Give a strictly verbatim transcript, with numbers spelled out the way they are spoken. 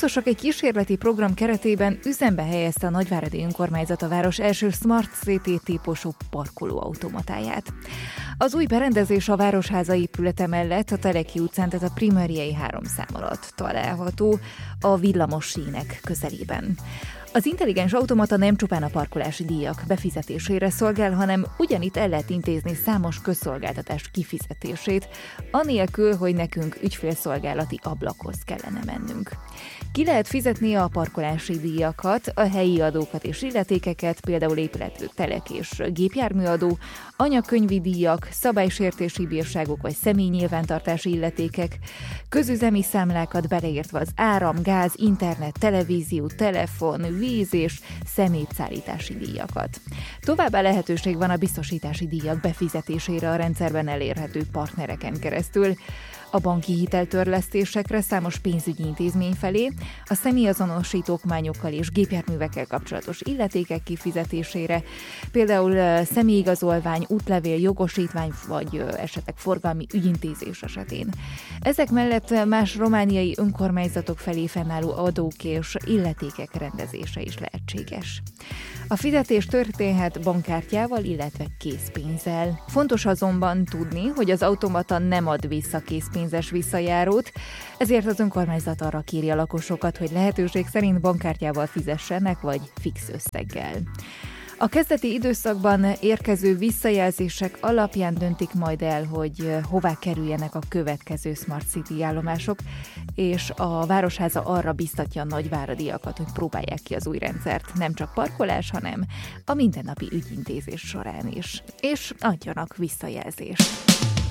buszosok egy kísérleti program keretében üzembe helyezte a nagyváradi önkormányzat a város első Smart City típusú parkolóautomatáját. Az új berendezés a Városháza épülete mellett a Teleki utcán, tehát a Primeriei három szám alatt található a villamos sínek közelében. Az intelligens automata nem csupán a parkolási díjak befizetésére szolgál, hanem ugyanitt el lehet intézni számos közszolgáltatás kifizetését, anélkül, hogy nekünk ügyfélszolgálati ablakhoz kellene mennünk. Ki lehet fizetni a parkolási díjakat, a helyi adókat és illetékeket, például épületű telek és gépjárműadó, anyakönyvi díjak, szabálysértési bírságok vagy személynyilvántartási illetékek, közüzemi számlákat beleértve az áram, gáz, internet, televízió, telefon, víz és szemétszállítási díjakat. Továbbá lehetőség van a biztosítási díjak befizetésére a rendszerben elérhető partnereken keresztül, a banki hiteltörlesztésekre számos pénzügyi intézmény felé, a személyazonosító okmányokkal és gépjárművekkel kapcsolatos illetékek kifizetésére, például személyigazolvány, útlevél, jogosítvány vagy esetleg forgalmi ügyintézés esetén. Ezek mellett más romániai önkormányzatok felé fennálló adók és illetékek rendezése is lehetséges. A fizetés történhet bankkártyával, illetve készpénzzel. Fontos azonban tudni, hogy az automata nem ad vissza készpénzes visszajárót, ezért az önkormányzat arra kéri a lakosokat, hogy lehetőség szerint bankkártyával fizessenek, vagy fix összeggel. A kezdeti időszakban érkező visszajelzések alapján döntik majd el, hogy hová kerüljenek a következő Smart City állomások, és a Városháza arra biztatja a nagyváradiakat, hogy próbálják ki az új rendszert, nem csak parkolás, hanem a mindennapi ügyintézés során is, és adjanak visszajelzést.